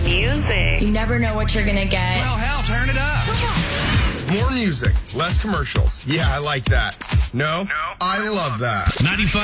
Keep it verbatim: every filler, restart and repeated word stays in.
music. You never know what you're going to get. Well, hell, turn it up. More music, less commercials. Yeah, I like that. No? No. I love that. ninety-five